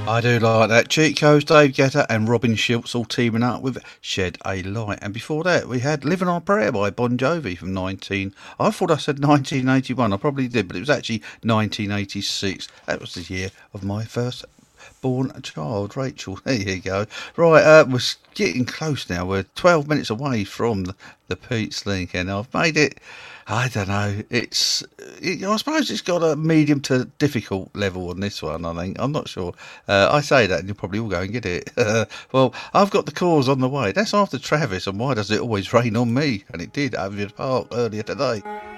I do like that. Cheat Codes, Dave Guetta and Robin Schultz all teaming up with Shed a Light. And before that, we had Living on a Prayer by Bon Jovi from I thought I said 1981. I probably did, but it was actually 1986. That was the year of my first born child, Rachel. There you go. Right, we're getting close now. We're 12 minutes away from the Pete's Link, and I've made it. I don't know. I suppose it's got a medium to difficult level on this one, I think. I'm not sure. I say that and you'll probably all go and get it. Well, I've got the cause on the way. That's after Travis and Why Does It Always Rain on Me? And it did over the park earlier today.